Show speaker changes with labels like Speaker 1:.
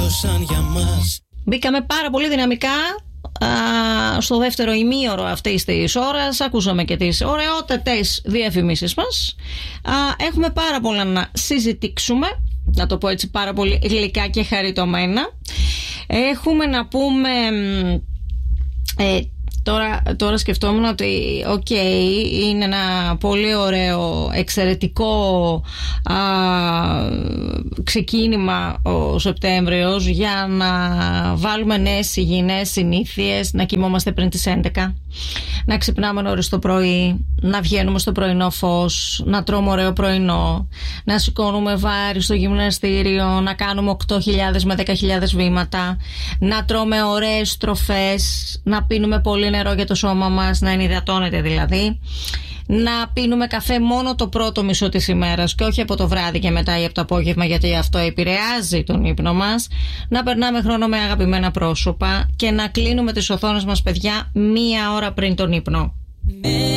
Speaker 1: τελείωσαν για μας.
Speaker 2: Μπήκαμε πάρα πολύ δυναμικά στο δεύτερο ημίωρο αυτής της ώρας. Ακούσαμε και τις ωραιότατες διαφημίσεις μας. Έχουμε πάρα πολλά να συζητήσουμε, να το πω έτσι πάρα πολύ γλυκά και χαριτωμένα. Έχουμε να πούμε Τώρα σκεφτόμουν ότι είναι ένα πολύ ωραίο, εξαιρετικό ξεκίνημα ο Σεπτέμβριος για να βάλουμε νέες υγιεινές συνήθειες, να κοιμόμαστε πριν τις 11, να ξυπνάμε νωρίς το πρωί, να βγαίνουμε στο πρωινό φως, να τρώμε ωραίο πρωινό, να σηκώνουμε βάρη στο γυμναστήριο, να κάνουμε 8.000 με 10.000 βήματα, να τρώμε ωραίες τροφές, να πίνουμε πολύ νερό για το σώμα μας, να ενυδατώνεται δηλαδή, να πίνουμε καφέ μόνο το πρώτο μισό της ημέρας και όχι από το βράδυ και μετά ή από το απόγευμα, γιατί αυτό επηρεάζει τον ύπνο μας, να περνάμε χρόνο με αγαπημένα πρόσωπα και να κλείνουμε τις οθόνες μας, παιδιά, 1 ώρα πριν τον ύπνο.